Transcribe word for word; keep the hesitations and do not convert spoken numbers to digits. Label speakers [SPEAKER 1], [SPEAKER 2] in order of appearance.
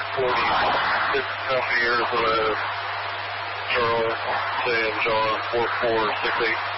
[SPEAKER 1] forty-six company years of Charles, San John, four four six eight.